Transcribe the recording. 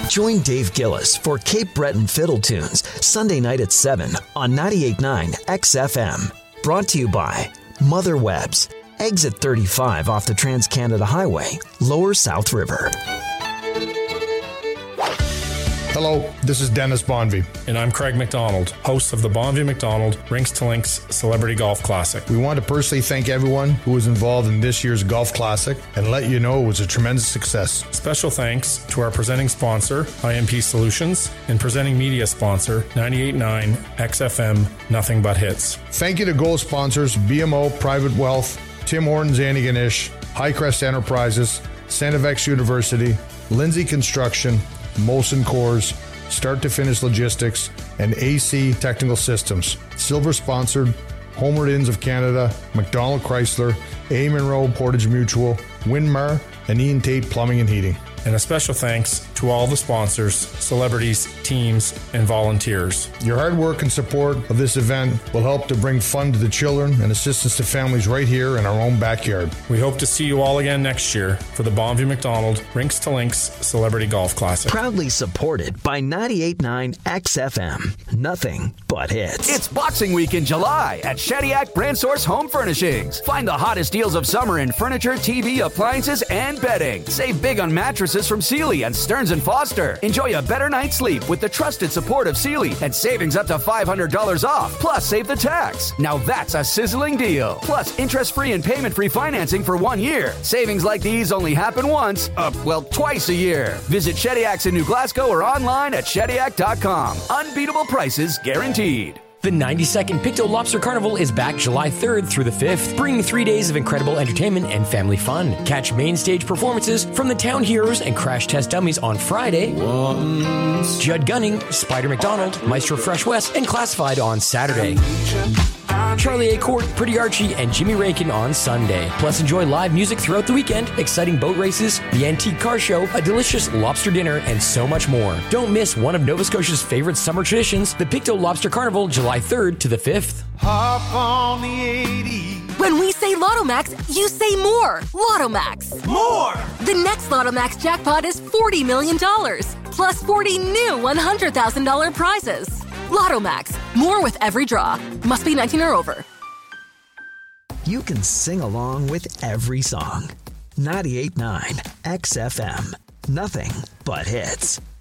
Join Dave Gillis for Cape Breton Fiddle Tunes, Sunday night at 7 on 98.9 XFM. Brought to you by Mother Webs, exit 35 off the Trans-Canada Highway, Lower South River. Hello, this is Dennis Bonvie. And I'm Craig McDonald, host of the Bonvie McDonald Rinks to Links Celebrity Golf Classic. We want to personally thank everyone who was involved in this year's Golf Classic and let you know it was a tremendous success. Special thanks to our presenting sponsor, IMP Solutions, and presenting media sponsor, 98.9 XFM Nothing But Hits. Thank you to gold sponsors BMO Private Wealth, Tim Hortons Antigonish, Highcrest Enterprises, Sanivex University, Lindsay Construction, Molson Coors, Start to Finish Logistics, and AC Technical Systems. Silver sponsored Homeward Inns of Canada, McDonald Chrysler, A. Monroe Portage Mutual, Winmar, and Ian Tate Plumbing and Heating. And a special thanks to all the sponsors, celebrities, teams, and volunteers. Your hard work and support of this event will help to bring fun to the children and assistance to families right here in our own backyard. We hope to see you all again next year for the Bonvie McDonald Rinks to Links Celebrity Golf Classic. Proudly supported by 98.9 XFM. Nothing but hits. It's Boxing Week in July at Shediac Brand Source Home Furnishings. Find the hottest deals of summer in furniture, TV, appliances, and bedding. Save big on mattresses from Sealy and Stearns & Foster. Enjoy a better night's sleep with the trusted support of Sealy and savings up to $500 off. Plus, save the tax. Now that's a sizzling deal. Plus, interest-free and payment-free financing for 1 year. Savings like these only happen once, twice a year. Visit Shediac's in New Glasgow or online at Shediac.com. Unbeatable prices guaranteed. The 92nd Pictou Lobster Carnival is back July 3rd through the 5th, bringing 3 days of incredible entertainment and family fun. Catch main stage performances from the Town Heroes and Crash Test Dummies on Friday. Judd Gunning, Spider McDonald, Maestro Fresh West, and Classified on Saturday. Charlie A. Court, Pretty Archie, and Jimmy Rakin on Sunday. Plus, enjoy live music throughout the weekend, exciting boat races, the antique car show, a delicious lobster dinner, and so much more. Don't miss one of Nova Scotia's favorite summer traditions, the Pictou Lobster Carnival, July 3rd to the 5th. Hop on the 80. When we say Lotto Max, you say more. Lotto Max. More! The next Lotto Max jackpot is $40 million, plus 40 new $100,000 prizes. Lotto Max. More with every draw. Must be 19 or over. You can sing along with every song. 98.9 XFM. Nothing but hits.